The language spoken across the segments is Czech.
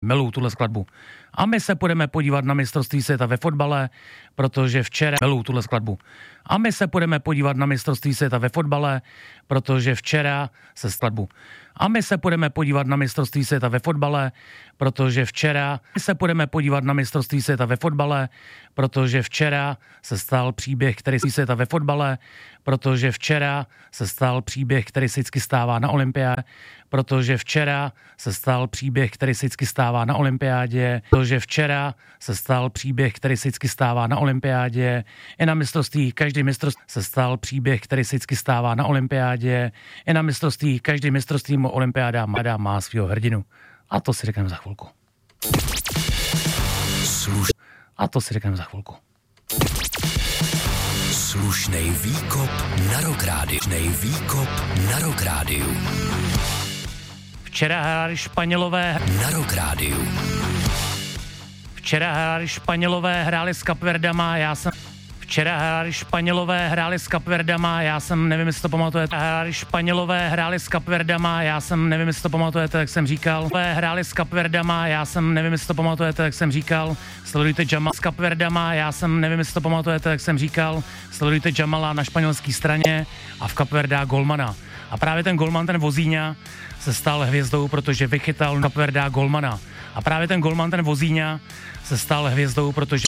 Miluju tuhle skladbu. A my se půjdeme podívat na mistrovství světa ve fotbale, protože včera... Miluju tuhle skladbu. A my se půjdeme podívat na mistrovství světa ve fotbale, protože včera se skladbu. A my se půjdeme podívat na mistrovství světa ve fotbale, protože včera... My se půjdeme podívat na mistrovství světa ve fotbale, protože včera se stal příběh, který se světa ve fotbale, protože včera se stal příběh, který se vždycky stává na olympiádě, protože včera se stal příběh, který se vždycky stává na olympiádě, protože včera se stal příběh, který se vždycky stává na olympiádě, i na mistrovství, každý mistrovství se stal příběh, který se vždycky stává na olympiádě, i na mistrovství, každý mistrovství olympiáda má svýho hrdinu. A to si řekneme za chvilku. A to si řekneme za chvilku. Slušnej výkop na Rock Rádiu. Včera hráli Španělové na Rock Rádiu. Včera hráli Španělové, hráli s Kapverdama, Včera hráli Španělové, hráli s Kapverdama, já jsem, nevím, jestli to pamatujete, hráli Španělové, hráli s Kapverdama, já jsem, nevím, jestli to pamatujete, tak jsem říkal, hráli s Kapverdama, já jsem, nevím, jestli to pamatujete, tak jsem říkal, sledujte Jamala s Kapverdama, já jsem, nevím, jestli to pamatujete, tak jsem říkal, sledujte Jamala na španělské straně a v Kapverdá golmana. A právě ten golman, ten Vozíňa, se stal hvězdou, protože vychytal Kapverdá golmana. A právě ten golman, ten Vozíňa, se stal hvězdou, protože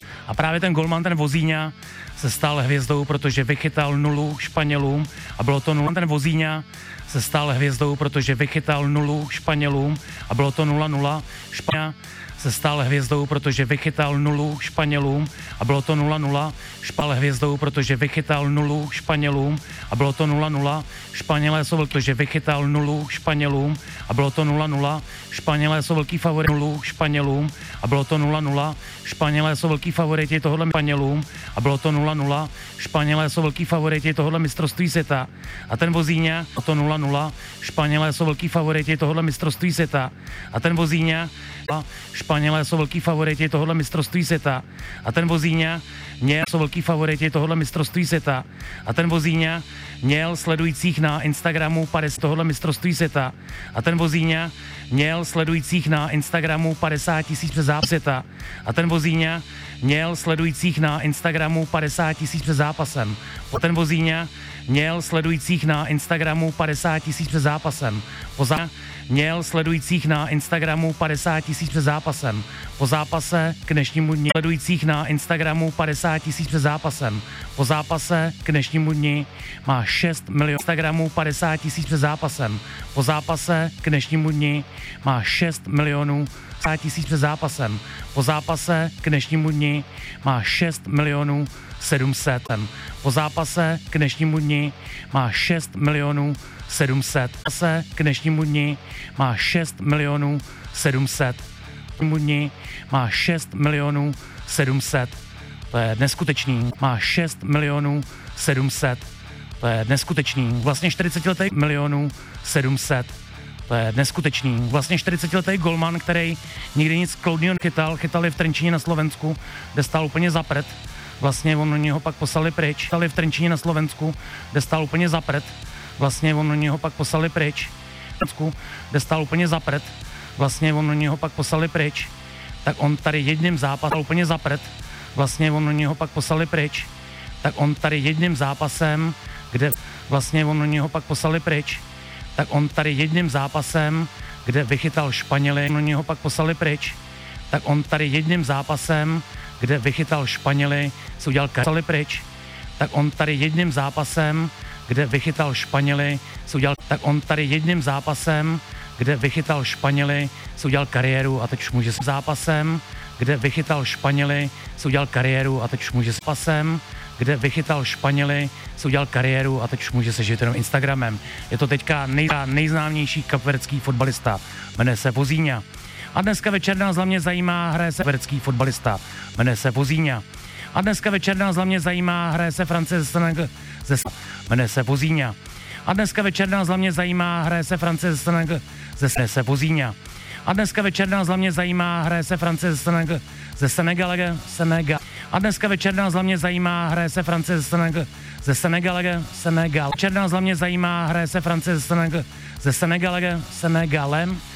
vychytal 0 Španělům a bylo to 0. Ten Vozíňa se stal hvězdou, protože vychytal 0 Španělům a bylo to 0-0. Španěl se stal hvězdou, protože vychytal 0 Španělům a bylo to 0-0. Špal hvězdou, protože vychytal 0 Španělům a bylo to 0-0. Španělé jsou velký, protože vychytal 0 Španělům a bylo to 0-0. Španělé jsou velký favoriti 0 Španělům a bylo to 0-0. Španělé jsou velký favoriti tohohle Španělům a bylo to 0-0. Španělé jsou velký favoriti tohohle mistrovství světa a ten Vozíňa a to 0-0. Španělé jsou velký favoriti tohohle mistrovství světa a ten Vozíňa Španělé jsou velký favoriti tohohle mistrovství světa a ten Vozíňa jsou velký favoriti tohohle mistrovství světa a ten Vozíňa měl sledujících na Instagramu 50 tohohle mistrovství světa a ten Vozíňa měl sledujících na Instagramu 50 000 přes zápas světa a ten Vozíňa měl sledujících na Instagramu 50 000 před zápasem. Ten Vozíňa měl sledujících na Instagramu 50 000 před zápasem. Měl sledujících na Instagramu 50 000 před zápasem. Po zápase k dnešnímu dni sledujících na Instagramu 50 000 před zápasem. Po zápase k dnešnímu dni má 6 milionů Instagramu 50 000 před zápasem. Po zápase k dnešnímu dni má 6 milionů 50 000 před zápasem. Po zápase k dnešnímu dni má 6 milionů 700. Po zápase k dnešnímu dni má 6 milionů 700. Zase k dnešnímu dni má 6 milionů 700. Dni má 6 milionů 700. To je neskutečný. Má 6 milionů 700. To je neskutečný. Vlastně 40letý milionů 700. To je neskutečný. Vlastně 40letý golman, který nikdy nic kloudného chytali v Trenčíně na Slovensku, kde stál úplně za prd. Vlastně oni ho pak poslali pryč. Chytali v Trenčíně na Slovensku, kde stál úplně za prd. Vlastně oni ho pak poslali pryč. Kde stál úplně za prd. Vlastně oni ho pak poslali pryč. Tak on tady jedním zápasem úplně za prd. Vlastně oni ho pak poslali pryč. Tak on tady jedním zápasem, kde vlastně oni ho pak poslali pryč. Tak on tady jedním zápasem, kde vychytal Španěly, oni ho pak poslali pryč. Tak on tady jedním zápasem, kde vychytal Španěly, se udělal kariéru pryč. Tak on tady jedním zápasem, kde vychytal Španěly, se udělal. Tak on tady jedním zápasem, kde vychytal Španěly, se udělal kariéru a teď už může s zápasem, kde vychytal Španěly, se udělal kariéru a teď už může s pasem, kde vychytal Španěly, se udělal kariéru a teď už může se živit jenom Instagramem. Je to teďka nejznámější kapverdský fotbalista, jmenuje se Vozíňa. A dneska večer nás hlavně zajímá, hraje se kapverdský fotbalista, jmenuje se Vozíňa. A dneska večer nás hlavně zajímá, hraje se France jmenuje se Vozíňa. A dneska večer nás hlavně zajímá, hraje se France jmenuje se Vozíňa. A dneska večer nás hlavně zajímá, hraje se France ze Senegal. A dneska večer nás hlavně zajímá, hraje se France ze Senegal. Večer nás hlavně zajímá, hraje se France ze Senegalem.